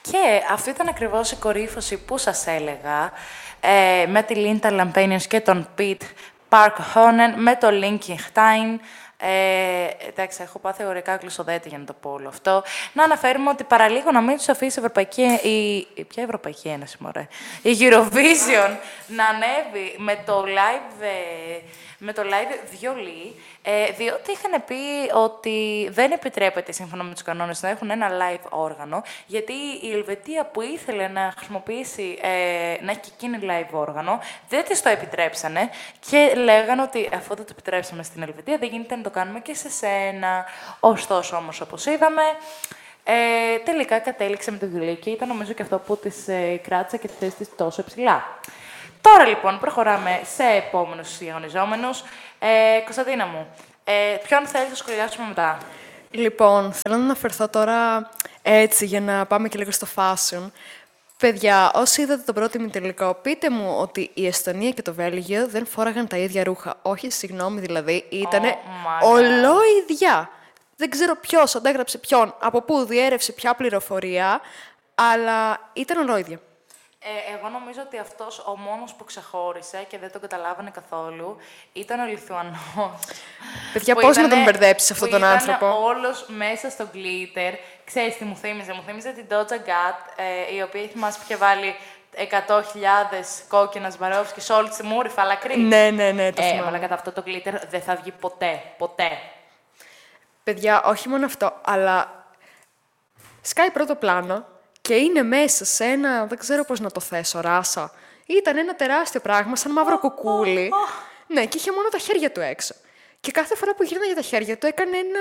Και αυτή ήταν ακριβώς η κορύφωση που σας έλεγα, με τη Λίντα Λαμπένιος και τον Πιτ Πάρκ Χόνεν, με το Λίνκενχτάιν. Εντάξει, έχω πάθει ωρικά κλεισοδέτη για να το πω όλο αυτό. Να αναφέρουμε ότι παραλίγο να μην τους αφήσει ποια Ευρωπαϊκή Ένωση, μωρέ. Η Eurovision να ανέβει με το live βιολί, διότι είχαν πει ότι δεν επιτρέπεται σύμφωνα με τους κανόνες να έχουν ένα live όργανο, γιατί η Ελβετία που ήθελε να χρησιμοποιήσει, να έχει και εκείνη live όργανο, δεν της το επιτρέψανε και λέγανε ότι αφού δεν το επιτρέψαμε στην Ελβετία, δεν γίνεται να το κάνουμε και σε σένα. Ωστόσο, όμως, όπως είδαμε, τελικά κατέληξε με το βιολί και ήταν νομίζω και αυτό που της κράτησε και τη θέση της τόσο υψηλά. Τώρα λοιπόν προχωράμε σε επόμενους διαγωνιζόμενους. Κωνσταντίνα μου, ποιον θέλεις να σχολιάσουμε μετά? Λοιπόν, θέλω να αναφερθώ τώρα έτσι για να πάμε και λίγο στο fashion. Παιδιά, όσοι είδατε τον πρώτο ημιτελικό, πείτε μου ότι η Εστονία και το Βέλγιο δεν φόραγαν τα ίδια ρούχα. Όχι, συγγνώμη, δηλαδή, ήτανε ολόιδια. Δεν ξέρω ποιος αντέγραψε ποιον, από πού διέρευσε ποια πληροφορία, αλλά ήταν ολόιδια. Εγώ νομίζω ότι αυτός ο μόνος που ξεχώρισε και δεν τον καταλάβανε καθόλου ήταν ο Λιθουανός. Παιδιά, πώς να τον μπερδέψεις αυτόν τον άνθρωπο? Ήταν όλος μέσα στο glitter. Ξέρεις τι μου θύμιζε? Μου θύμιζε την Doja Cat, η οποία θυμάσαι που είχε βάλει 100.000 κόκκινα Σβαρόφσκι σε όλη τη μούριφα, αλλά κρύβει. Ναι, το θυμάμαι. Αλλά κατά αυτό το glitter δεν θα βγει ποτέ. Παιδιά, όχι μόνο αυτό, αλλά σκάει πρώτο πλάνο και είναι μέσα σε ένα, δεν ξέρω πώς να το θέσω, ράσα. Ήταν ένα τεράστιο πράγμα, σαν μαύρο κουκούλι. Ναι, και είχε μόνο τα χέρια του έξω. Και κάθε φορά που γύρναγε τα χέρια του έκανε ένα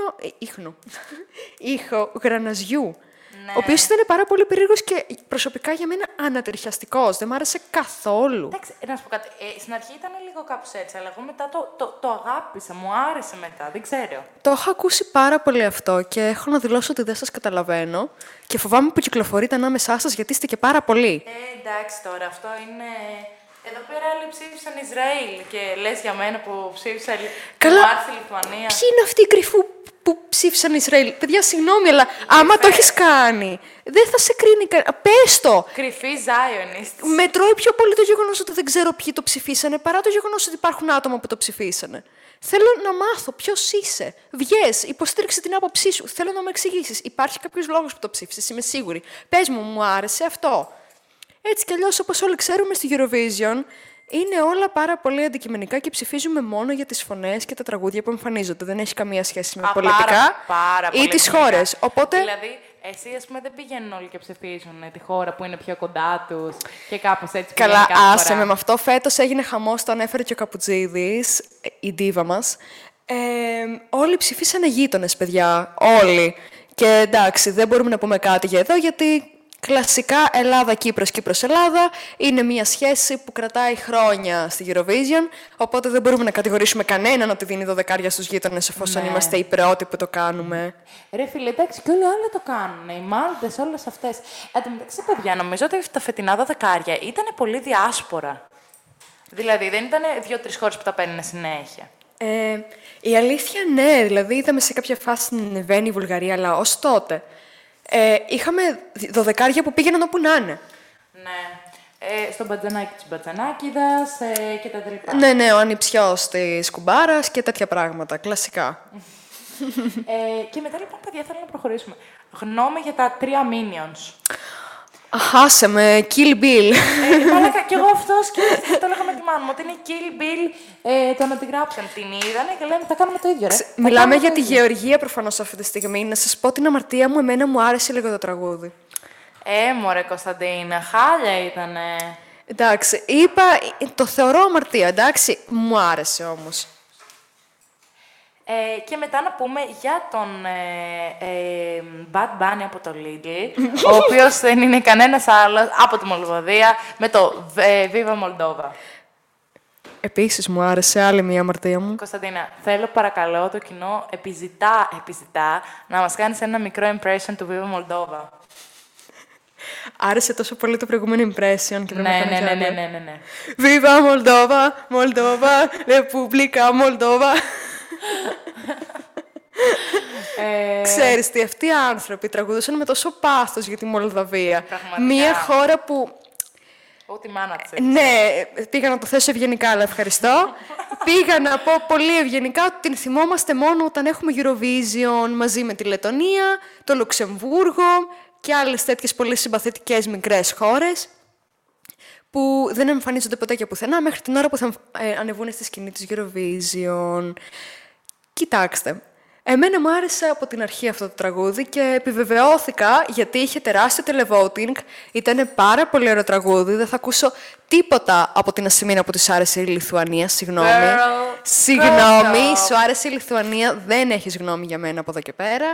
ήχο γραναζιού. Ναι. Ο οποίος ήταν πάρα πολύ περίεργος και προσωπικά για μένα ανατριχιαστικός. Δεν μ' άρεσε καθόλου. Εντάξει, να σου πω κάτι. Στην αρχή ήταν λίγο κάπως έτσι, αλλά εγώ μετά το αγάπησα. Μου άρεσε μετά, δεν ξέρω. Το έχω ακούσει πάρα πολύ αυτό και έχω να δηλώσω ότι δεν σας καταλαβαίνω. Και φοβάμαι που κυκλοφορείτε ανάμεσά σας γιατί είστε και πάρα πολλοί. Εντάξει τώρα, αυτό είναι. Εδώ πέρα άλλοι ψήφισαν Ισραήλ και λες για μένα που ψήφισα Λιθουανία. Ποιοι είναι αυτοί οι κρυφού που ψήφισαν Ισραήλ? Παιδιά, συγγνώμη, αλλά άμα το έχεις κάνει, δεν θα σε κρίνει κανένα. Πες το! Κρυφή Zionist. Με τρώει πιο πολύ το γεγονός ότι δεν ξέρω ποιοι το ψηφίσανε, παρά το γεγονός ότι υπάρχουν άτομα που το ψηφίσανε. Θέλω να μάθω ποιος είσαι. Βγες, υποστήριξε την άποψή σου. Θέλω να μου εξηγήσεις. Υπάρχει κάποιος λόγος που το ψήφισες, είμαι σίγουρη. Πες μου άρεσε αυτό. Έτσι κι αλλιώς, όπως όλοι ξέρουμε, στη Eurovision είναι όλα πάρα πολύ αντικειμενικά και ψηφίζουμε μόνο για τις φωνές και τα τραγούδια που εμφανίζονται. Δεν έχει καμία σχέση με πολιτικά ή τις χώρες. Οπότε... Δηλαδή, εσύ, ας πούμε, δεν πηγαίνουν όλοι και ψηφίζουν τη χώρα που είναι πιο κοντά τους και κάπως έτσι. Καλά, άσε με αυτό. Φέτος έγινε χαμός, το ανέφερε και ο Καπουτζίδης, η ντίβα μας. Όλοι ψηφίσανε γείτονες, παιδιά. Όλοι. Και εντάξει, δεν μπορούμε να πούμε κάτι για εδώ, γιατί κλασικά Ελλάδα-Κύπρος, Κύπρος-Ελλάδα είναι μια σχέση που κρατάει χρόνια στη Eurovision, οπότε δεν μπορούμε να κατηγορήσουμε κανέναν ότι δίνει 12 στους γείτονες, εφόσον είμαστε οι πρώτοι που το κάνουμε. Ρε φίλε, εντάξει, και όλοι άλλοι το κάνουν. Οι Μάλτες, όλες αυτές. Εν τω μεταξύ, παιδιά, νομίζω ότι τα φετινά 12 ήταν πολύ διάσπορα. Δηλαδή, δεν ήταν 2-3 χώρες που τα παίρνουν συνέχεια. Η αλήθεια, ναι. Δηλαδή, είδαμε σε κάποια φάση να ανεβαίνει η Βουλγαρία, αλλά ως τότε. Είχαμε 12 που πήγαιναν όπου να είναι. Ναι. Στο μπατζανάκι της Μπατζανάκηδας και τα τελικά. Ναι, ο ανιψιός της Κουμπάρας και τέτοια πράγματα. Κλασικά. Και μετά, λοιπόν, παιδιά, θέλω να προχωρήσουμε. Γνώμη για τα 3 Minions. Χάσε με, Kill Bill. Μαλάκα, κι εγώ αυτό σκέφτηκα, το έλεγα με τη μάνα μου, ότι είναι Kill Bill, το να τη γράψαν. Την είδανε και λένε θα κάνουμε το ίδιο, ρε. Μιλάμε για τη Γεωργία προφανώς αυτή τη στιγμή. Να σας πω την αμαρτία μου, εμένα μου άρεσε λίγο το τραγούδι. Μωρέ Κωνσταντίνα, χάλια ήτανε. Εντάξει, είπα, το θεωρώ αμαρτία, εντάξει, μου άρεσε όμως. Και μετά να πούμε για τον Bad Bunny από το Lidl, ο οποίος δεν είναι κανένας άλλος από τη Μολδαβία, με το Viva Moldova. Επίσης μου άρεσε, άλλη μία αμαρτία μου. Κωνσταντίνα, θέλω παρακαλώ το κοινό επιζητά να μας κάνεις ένα μικρό impression του Viva Moldova. Άρεσε τόσο πολύ το προηγούμενο impression και Ναι. Viva Moldova, Moldova, Republika Moldova. Ξέρεις τι, αυτοί οι άνθρωποι τραγουδούσαν με τόσο πάθος για τη Μολδαβία. Πραγματικά. Μία χώρα που... Ό,τι μάνα της. Ναι, πήγα να το θέσω ευγενικά, αλλά ευχαριστώ. Πήγα να πω πολύ ευγενικά ότι την θυμόμαστε μόνο όταν έχουμε Eurovision μαζί με τη Λετωνία, το Λουξεμβούργο και άλλες τέτοιες πολύ συμπαθητικές μικρές χώρες που δεν εμφανίζονται ποτέ και πουθενά μέχρι την ώρα που θα ανεβούν στη σκηνή της Eurovision. Κοιτάξτε, εμένα μου άρεσε από την αρχή αυτό το τραγούδι και επιβεβαιώθηκα γιατί είχε τεράστιο televoting. Ήταν πάρα πολύ ωραίο τραγούδι. Δεν θα ακούσω τίποτα από την Ασημίνα που της άρεσε η Λιθουανία. Συγγνώμη. Συγγνώμη, σου άρεσε η Λιθουανία. Δεν έχεις γνώμη για μένα από εδώ και πέρα.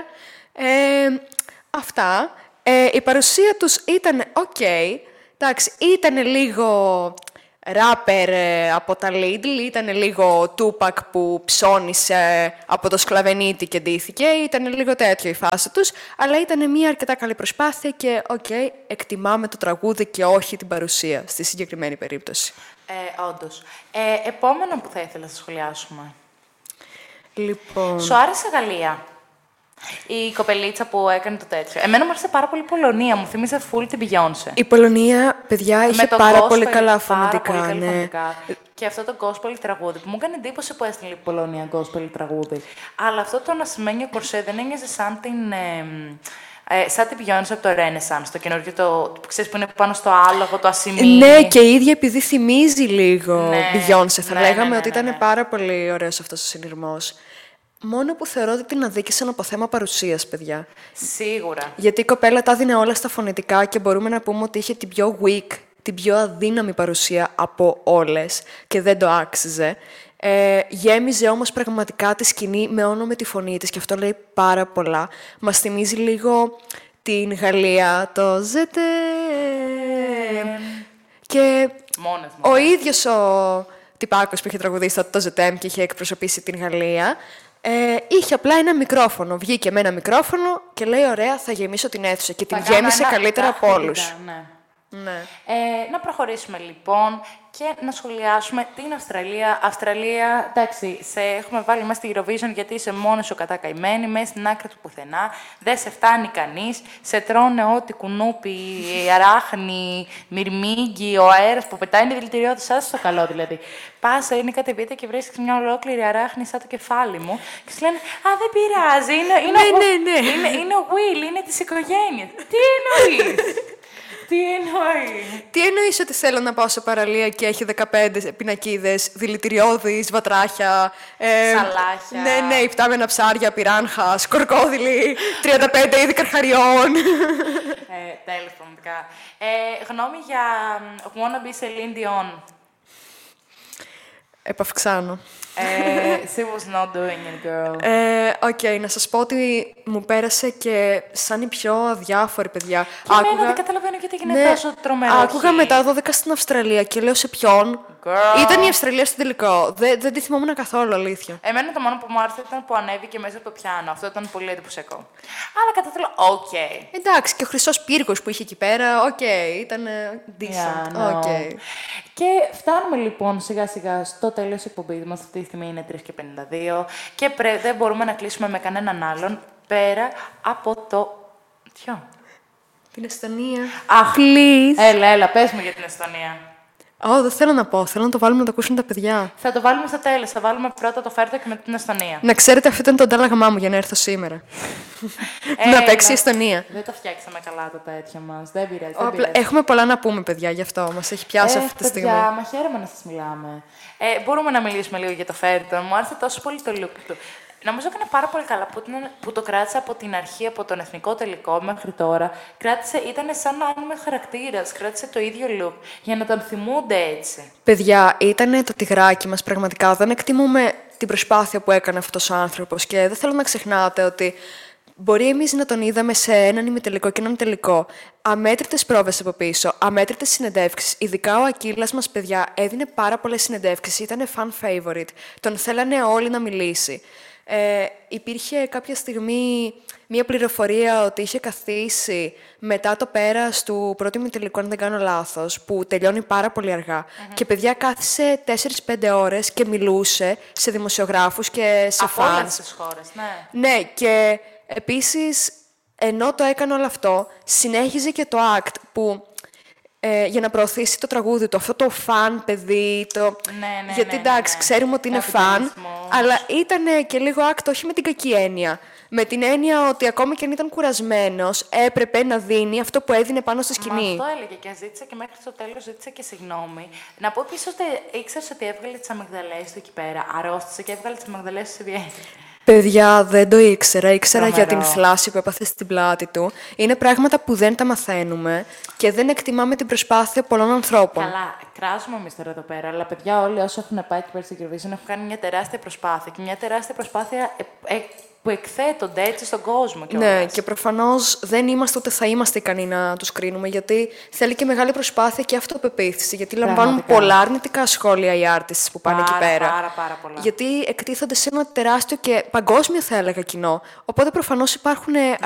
Αυτά. Η παρουσία τους ήταν ok. Εντάξει, ήταν λίγο ράπερ από τα Lidl, ήταν λίγο Tupac που ψώνισε από το Σκλαβενίτη και ντύθηκε, ήταν λίγο τέτοιο η φάση τους, αλλά ήταν μια αρκετά καλή προσπάθεια και εκτιμάμε το τραγούδι και όχι την παρουσία στη συγκεκριμένη περίπτωση. Όντως. Επόμενο που θα ήθελα να σχολιάσουμε. Λοιπόν... Σου άρεσε Γαλλία? Η κοπελίτσα που έκανε το τέτοιο. Εμένα μου άρεσε πάρα πολύ η Πολωνία. Μου θύμιζε full την Beyoncé. Η Πολωνία, παιδιά, είχε πάρα πολύ καλά φωνητικά. Πάρα πολύ ναι. φωνητικά. Και αυτό το gospel τραγούδι που μου έκανε εντύπωση που έστειλε η Πολωνία gospel τραγούδι. Αλλά αυτό το Νασημένιο Κορσέ δεν ένοιαζε σαν την Beyoncé από το Renaissance, το καινούργιο, το ξέρεις που είναι πάνω στο άλογο, το ασημί. Ναι, και η ίδια επειδή θυμίζει λίγο Ναι, Beyoncé. Θα ναι, λέγαμε ναι, ότι ναι, ήταν ναι. πάρα πολύ ωραίος αυτός ο συνειρμός. Μόνο που θεωρώ ότι την αδίκησαν από θέμα παρουσίας, παιδιά. Σίγουρα. Γιατί η κοπέλα τα δίνε όλα στα φωνητικά και μπορούμε να πούμε ότι είχε την πιο weak, την πιο αδύναμη παρουσία από όλες και δεν το άξιζε. Γέμιζε όμως πραγματικά τη σκηνή με όνομα τη φωνή της και αυτό λέει πάρα πολλά. Μας θυμίζει λίγο την Γαλλία, το «Ζετε». Και Μόνες μου. ο ίδιος ο τυπάκος που είχε τραγουδίσει το «Ζετέμ» και είχε εκπροσωπήσει την Γαλλία, είχε απλά ένα μικρόφωνο. Βγήκε με ένα μικρόφωνο και λέει: ωραία, θα γεμίσω την αίθουσα. Και την γέμισε καλύτερα από όλους. Ναι. Ναι. Να προχωρήσουμε λοιπόν και να σχολιάσουμε την Αυστραλία. Αυστραλία, εντάξει, σε έχουμε βάλει μέσα στη Eurovision γιατί είσαι μόνος σου κατά καημένη, μέσα στην άκρη του πουθενά. Δεν σε φτάνει κανείς. Σε τρώνε ό,τι κουνούπι, αράχνη, μυρμήγκι, ο αέρας που πετάει είναι δηλητηριώδης. Άσε στο καλό δηλαδή. Πας, είναι κατεβείτε και βρίσκεις μια ολόκληρη αράχνη σαν το κεφάλι μου και σου λένε «Α, δεν πειράζει, είναι ο Will, είναι της οικογένειας». Τι εννοείς? Τι εννοεί? Τι εννοείς ότι θέλω να πάω σε παραλία και έχει 15 πινακίδες, δηλητηριώδεις, βατράχια, σαλάχια. Ναι, υπτάμενα ψάρια, πυράνχα, σκορκόδιλοι, 35 είδη καρχαριών. Τέλος πραγματικά. Γνώμη για wannabe Celine Dion. Επαυξάνω. She was not doing it, girl. Οκ, να σας πω ότι μου πέρασε και σαν η πιο αδιάφορη, παιδιά. Και εμένα δεν καταλαβαίνω γιατί έγινε τόσο τρομερό. Άκουγα μετά 12 στην Αυστραλία και λέω σε ποιον. Girl. Ήταν η Αυστραλία στο τελικό. Δεν τη θυμόμουν καθόλου, αλήθεια. Εμένα το μόνο που μου άρεσε ήταν που ανέβηκε μέσα από το πιάνο. Αυτό ήταν πολύ εντυπωσιακό. Αλλά κατά τέλο, οκ. Εντάξει, και ο χρυσός πύργος που είχε εκεί πέρα, ήταν decent. Yeah, no. Okay. Και φτάνουμε λοιπόν σιγά σιγά στο τέλος της εκπομπής μας. Αυτή τη στιγμή είναι 3:52 και δεν μπορούμε να κλείσουμε με κανέναν άλλον πέρα από το... Ποιο? Την Εστονία. Αχ, please. Έλα, πες μου για την Εστονία. Δεν θέλω να πω. Θέλω να το βάλουμε να το ακούσουν τα παιδιά. Θα το βάλουμε στο τέλος. Θα βάλουμε πρώτα το Φέρτο και μετά την Εστονία. Να ξέρετε, αυτό ήταν το αντάλλαγμά μου για να έρθω σήμερα. Να παίξει η Εστονία. Δεν τα φτιάξαμε καλά τα τέτοια μας. Δεν πειράζει. Έχουμε πολλά να πούμε, παιδιά, γι' αυτό. Μας έχει πιάσει αυτή τη στιγμή. Παιδιά, μα χαίρομαι να σας μιλάμε. Μπορούμε να μιλήσουμε λίγο για το Φέρτο. Μου άρεσε τόσο πολύ το look του. Νομίζω έκανε πάρα πολύ καλά που το κράτησε από την αρχή, από τον εθνικό τελικό μέχρι τώρα. Ήταν σαν να είναι χαρακτήρας, κράτησε το ίδιο look για να τον θυμούνται έτσι. Παιδιά, ήταν το τυγράκι μας πραγματικά. Δεν εκτιμούμε την προσπάθεια που έκανε αυτός ο άνθρωπος και δεν θέλω να ξεχνάτε ότι μπορεί εμείς να τον είδαμε σε έναν ημιτελικό και έναν τελικό. Αμέτρητες πρόβες από πίσω, αμέτρητες συνεντεύξεις. Ειδικά ο Ακύλας μας, παιδιά, έδινε πάρα πολλές συνεντεύξεις. Ήταν fan favorite. Τον θέλανε όλοι να μιλήσει. Υπήρχε κάποια στιγμή μία πληροφορία ότι είχε καθίσει μετά το πέρας του πρώτου ημιτελικού, αν δεν κάνω λάθος, που τελειώνει πάρα πολύ αργά. Και παιδιά κάθισε 4-5 ώρες και μιλούσε σε δημοσιογράφους και σε Από όλες φανς. τις χώρες, ναι. Ναι, και επίσης, ενώ το έκανε όλο αυτό, συνέχιζε και το act που για να προωθήσει το τραγούδι του, αυτό το φαν παιδί, γιατί εντάξει, ξέρουμε ότι είναι φαν, αλλά ήταν και λίγο act, όχι με την κακή έννοια. Με την έννοια ότι ακόμη και αν ήταν κουρασμένος, έπρεπε να δίνει αυτό που έδινε πάνω στη σκηνή. Μα αυτό έλεγε και ζήτησε και μέχρι το τέλος ζήτησε και συγγνώμη. Να πω επίσης ότι ήξερες ότι έβγαλε τις αμυγδαλές του εκεί πέρα. Αρρώστησε και έβγαλε τις αμυγδαλές του στη Βιέννη. Παιδιά, δεν το ήξερα. Ήξερα για Τρομερό. την θλάση που έπαθε στην πλάτη του. Είναι πράγματα που δεν τα μαθαίνουμε και δεν εκτιμάμε την προσπάθεια πολλών ανθρώπων. Καλά, κράζουμε εμείς τώρα εδώ πέρα, αλλά παιδιά όλοι όσοι έχουν πάει εκεί πέρα στην Eurovision έχουν κάνει μια τεράστια προσπάθεια. Και μια τεράστια προσπάθεια που εκθέτονται έτσι στον κόσμο κιόλας. Ναι, και προφανώς δεν είμαστε ούτε θα είμαστε ικανοί να τους κρίνουμε, γιατί θέλει και μεγάλη προσπάθεια και αυτοπεποίθηση. Γιατί λαμβάνουν πολλά αρνητικά σχόλια οι artists που πάνε εκεί πέρα. Πάρα πολλά. Γιατί εκτίθονται σε ένα τεράστιο και παγκόσμιο, θα έλεγα, κοινό. Οπότε προφανώς υπάρχουν